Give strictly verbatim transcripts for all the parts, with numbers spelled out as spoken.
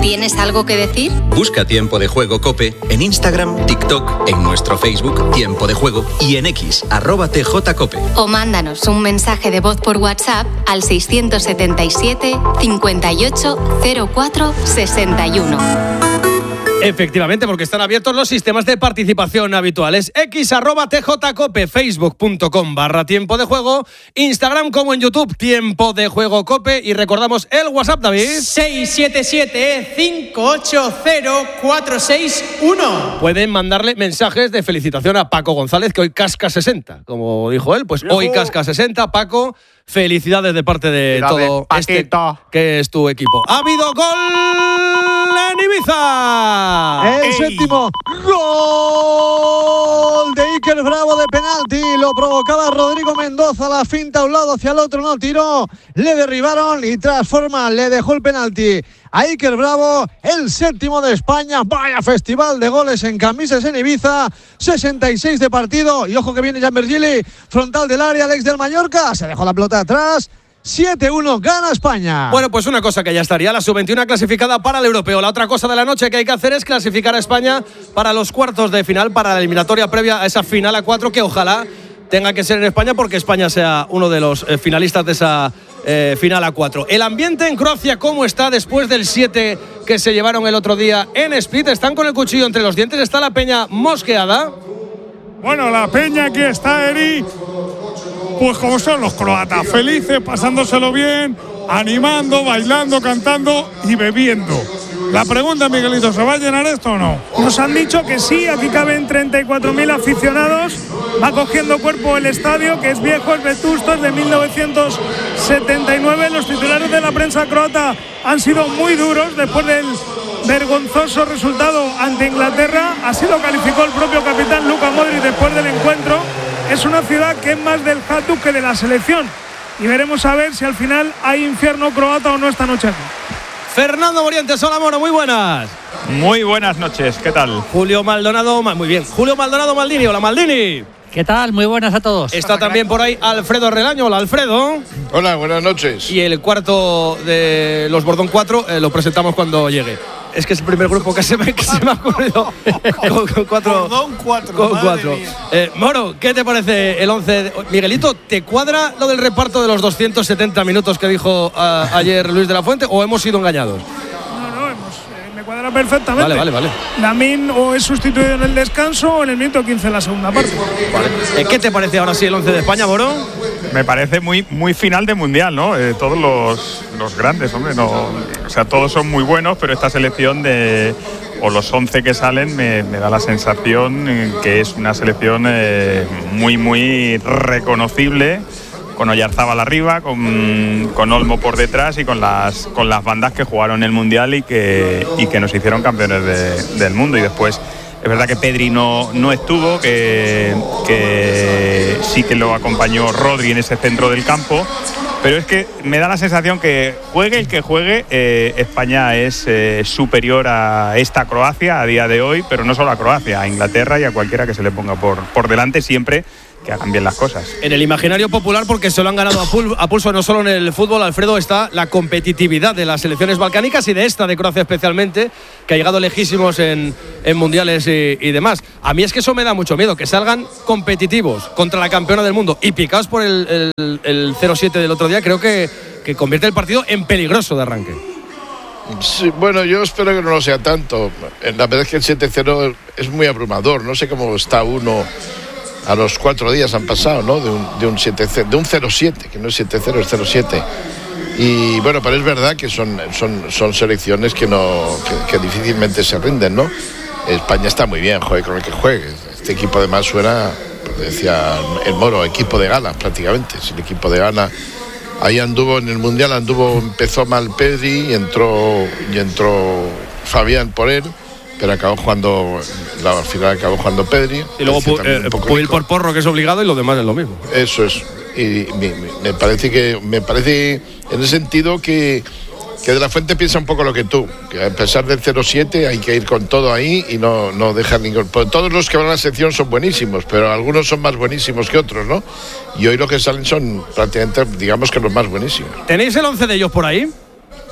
¿Tienes algo que decir? Busca Tiempo de Juego COPE en Instagram, TikTok, en nuestro Facebook Tiempo de Juego y en X, arroba tjcope. O mándanos un mensaje de voz por WhatsApp al seiscientos setenta y siete, cincuenta y ocho, cero cuatro, sesenta y uno. Efectivamente, porque están abiertos los sistemas de participación habituales. X arroba tjcope, facebook.com barra tiempo de juego, Instagram como en YouTube, Tiempo de Juego Cope. Y recordamos el WhatsApp, David. seis siete siete, cinco ocho cero, cuatro seis uno. Pueden mandarle mensajes de felicitación a Paco González, que hoy casca sesenta. Como dijo él, pues ¡Yuhu! Hoy casca sesenta. Paco, felicidades de parte de Mira todo de este que es tu equipo. ¡Ha habido gol en Ibiza! El Ey. séptimo gol de Iker Bravo de penalti. Lo provocaba Rodrigo Mendoza. La finta a un lado, hacia el otro, no tiró. Le derribaron y tras forma le dejó el penalti a Iker Bravo, el séptimo de España. Vaya festival de goles en camisas en Ibiza. sesenta y seis de partido. Y ojo que viene Jan Virgili, frontal del área, Alex del Mallorca. Se dejó la pelota atrás. siete uno, gana España. Bueno, pues una cosa que ya estaría, la sub veintiuno clasificada para el europeo. La otra cosa de la noche que hay que hacer es clasificar a España para los cuartos de final, para la eliminatoria previa a esa final a cuatro, que ojalá tenga que ser en España, porque España sea uno de los eh, finalistas de esa eh, final a cuatro. El ambiente en Croacia, ¿cómo está después del siete que se llevaron el otro día en Split? Están con el cuchillo entre los dientes, está la peña mosqueada. Bueno, la peña aquí está, Eri. Pues como son los croatas, felices, pasándoselo bien, animando, bailando, cantando y bebiendo. La pregunta, Miguelito, ¿se va a llenar esto o no? Nos han dicho que sí, aquí caben treinta y cuatro mil aficionados. Va cogiendo cuerpo el estadio, que es viejo, es vetusto, es de mil novecientos setenta y nueve. Los titulares de la prensa croata han sido muy duros después del vergonzoso resultado ante Inglaterra. Así lo calificó el propio capitán Luka Modric después del encuentro. Es una ciudad que es más del Hajduk que de la selección. Y veremos a ver si al final hay infierno croata o no esta noche aquí. Fernando Morientes, hola Moro, muy buenas. Muy buenas noches, ¿qué tal? Julio Maldonado, muy bien. Julio Maldonado Maldini, hola Maldini. ¿Qué tal? Muy buenas a todos. Está también por ahí Alfredo Relaño, hola Alfredo. Hola, buenas noches. Y el cuarto de los Bordón cuatro eh, lo presentamos cuando llegue. Es que es el primer grupo que se me, que se me ha ocurrido con, con cuatro. Bordón cuatro. Con cuatro. Eh, Moro, ¿qué te parece el once? Miguelito, ¿te cuadra lo del reparto de los doscientos setenta minutos que dijo uh, ayer Luis de la Fuente o hemos sido engañados? Cuadra perfectamente. Vale, vale, vale. Lamine o es sustituido en el descanso o en el minuto quince en la segunda parte. Vale. Eh, ¿Qué te parece ahora sí el once de España, Moro? Me parece muy, muy final de mundial, ¿no? Eh, todos los, los grandes, hombre, no, o sea, todos son muy buenos, pero esta selección de o los once que salen me, me da la sensación que es una selección eh, muy, muy reconocible. Con Oyarzábal arriba, con, con Olmo por detrás y con las, con las bandas que jugaron el Mundial y que, y que nos hicieron campeones de, del mundo. Y después, es verdad que Pedri no, no estuvo, que, que sí que lo acompañó Rodri en ese centro del campo. Pero es que me da la sensación que juegue el que juegue, eh, España es eh, superior a esta Croacia a día de hoy, pero no solo a Croacia, a Inglaterra y a cualquiera que se le ponga por, por delante siempre que hagan bien las cosas. En el imaginario popular, porque se lo han ganado a, pul- a pulso no solo en el fútbol, Alfredo, está la competitividad de las selecciones balcánicas y de esta, de Croacia especialmente, que ha llegado lejísimos en, en mundiales y, y demás. A mí es que eso me da mucho miedo, que salgan competitivos contra la campeona del mundo y picados por el, el, el cero siete del otro día, creo que, que convierte el partido en peligroso de arranque. Sí, bueno, yo espero que no lo sea tanto. La verdad es que el siete cero es muy abrumador, no sé cómo está uno. A los cuatro días han pasado, ¿no? De un, de un, siete cero, de un cero siete, que no es siete cero, es cero siete. Y bueno, pero es verdad que son, son, son selecciones que, no, que, que difícilmente se rinden, ¿no? España está muy bien, juegue con el que juegue. Este equipo además suena, pues decía el Moro, equipo de gala prácticamente. Es el equipo de gala. Ahí anduvo en el Mundial, anduvo, empezó mal Pedri y entró, y entró Fabián por él. Pero acabó jugando, al final acabó jugando Pedri. Y luego puede ir por Porro, que es obligado, y lo demás es lo mismo. Eso es. Y me, me parece que, me parece en ese sentido que, que De la Fuente piensa un poco lo que tú, que a pesar del cero siete hay que ir con todo ahí y no, no dejar ningún. Pues todos los que van a la sección son buenísimos, pero algunos son más buenísimos que otros, ¿no? Y hoy los que salen son prácticamente, digamos que los más buenísimos. ¿Tenéis el once de ellos por ahí?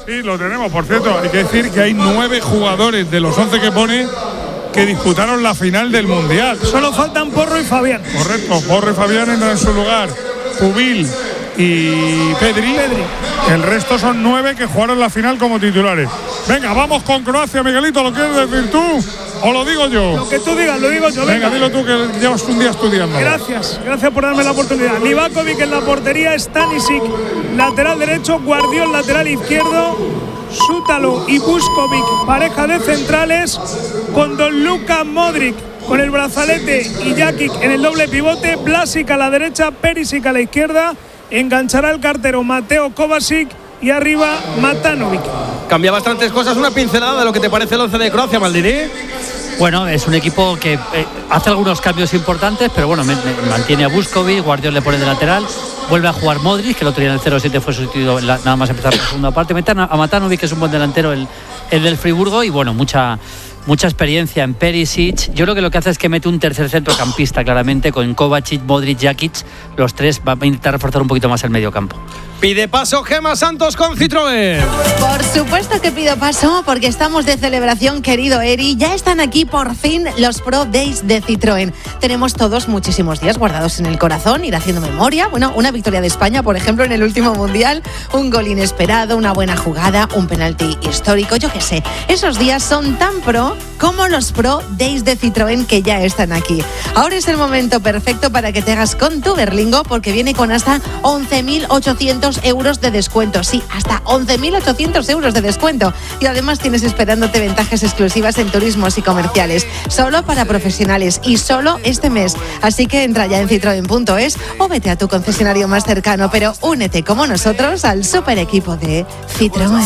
Sí, lo tenemos. Por cierto, hay que decir que hay nueve jugadores de los once que pone que disputaron la final del Mundial. Solo faltan Porro y Fabián. Correcto, Porro y Fabián entran en su lugar. Pubil y Pedri. Pedri. El resto son nueve que jugaron la final como titulares. Venga, vamos con Croacia, Miguelito. ¿Lo quieres decir tú o lo digo yo? Lo que tú digas, lo digo yo. Venga, venga, dilo tú que llevas un día estudiando. Gracias, gracias por darme la oportunidad. Livakovic en la portería, Stanisic lateral derecho, Guardiol lateral izquierdo, Sútalo y Vuskovic pareja de centrales, con Don Luka Modric con el brazalete y Jakic en el doble pivote, Vlasic a la derecha, Perisic a la izquierda, enganchará el cartero Mateo Kovacic y arriba Matanovic. Cambia bastantes cosas, una pincelada de lo que te parece el once de Croacia, Maldini. Bueno, es un equipo que eh, hace algunos cambios importantes, pero bueno, me, me mantiene a Vuskovic, Guardiola le pone de lateral, vuelve a jugar Modric, que el otro día en el cero siete fue sustituido la, nada más empezar la segunda parte, metan a, a Matanovic, que es un buen delantero, el, el del Friburgo, y bueno, mucha mucha experiencia en Perisic. Yo creo que lo que hace es que mete un tercer centrocampista claramente, con Kovacic, Modric, Jakic, los tres, va a intentar reforzar un poquito más el medio campo. Pide paso Gemma Santos con Citroën. Por supuesto que pido paso, porque estamos de celebración, querido Eri. Ya están aquí por fin los Pro Days de Citroën. Tenemos todos muchísimos días guardados en el corazón, ir haciendo memoria. Bueno, una victoria de España, por ejemplo, en el último Mundial, un gol inesperado, una buena jugada, un penalti histórico, yo qué sé. Esos días son tan pro como los Pro Days de Citroën, que ya están aquí. Ahora es el momento perfecto para que te hagas con tu Berlingo, porque viene con hasta once mil ochocientos euros de descuento. Sí, hasta once mil ochocientos euros de descuento. Y además tienes esperándote ventajas exclusivas en turismos y comerciales, solo para profesionales y solo este mes. Así que entra ya en citroen punto es o vete a tu concesionario más cercano, pero únete como nosotros al super equipo de Citroën.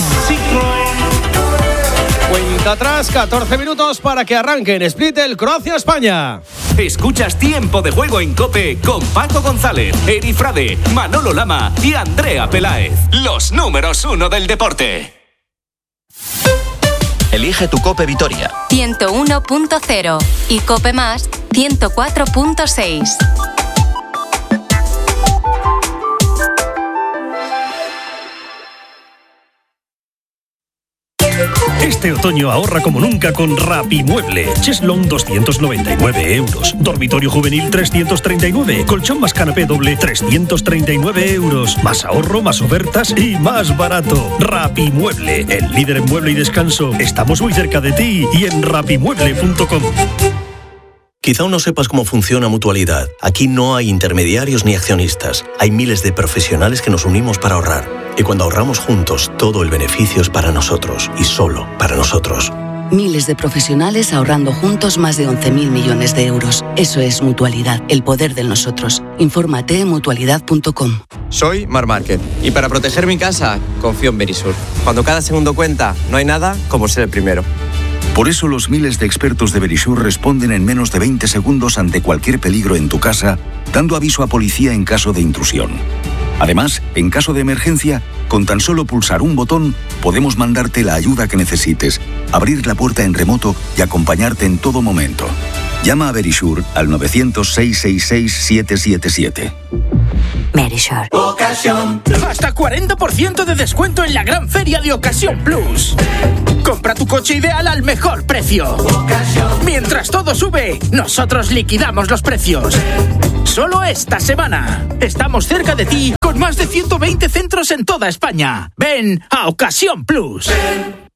Cuenta atrás, catorce minutos para que arranque en Split el Croacia-España. Escuchas Tiempo de Juego en COPE con Paco González, Eri Frade, Manolo Lama y Andrea Peláez. Los números uno del deporte. Elige tu COPE Vitoria. ciento uno punto cero y COPE Más ciento cuatro punto seis. Este otoño ahorra como nunca con Rapimueble. Cheslong doscientos noventa y nueve euros. Dormitorio juvenil trescientos treinta y nueve. Colchón más canapé doble trescientos treinta y nueve euros. Más ahorro, más ofertas y más barato. Rapimueble, el líder en mueble y descanso. Estamos muy cerca de ti y en rapimueble punto com. Quizá aún no sepas cómo funciona Mutualidad. Aquí no hay intermediarios ni accionistas. Hay miles de profesionales que nos unimos para ahorrar. Y cuando ahorramos juntos, todo el beneficio es para nosotros y solo para nosotros. Miles de profesionales ahorrando juntos más de once mil millones de euros. Eso es Mutualidad, el poder de nosotros. Infórmate en mutualidad punto com. Soy Mar Márquez y para proteger mi casa confío en Verisur. Cuando cada segundo cuenta, no hay nada como ser el primero. Por eso los miles de expertos de Verisur responden en menos de veinte segundos ante cualquier peligro en tu casa, dando aviso a policía en caso de intrusión. Además, en caso de emergencia, con tan solo pulsar un botón, podemos mandarte la ayuda que necesites, abrir la puerta en remoto y acompañarte en todo momento. Llama a Verisur al nueve cero cero, seis seis seis, siete siete siete. Verisur. Ocasión. Hasta cuarenta por ciento de descuento en la gran feria de Ocasión Plus. Compra tu coche ideal al mejor precio. Ocasión. Mientras todo sube, nosotros liquidamos los precios. Solo esta semana. Estamos cerca de ti con más de ciento veinte centros en toda España. Ven a Ocasión Plus. Ven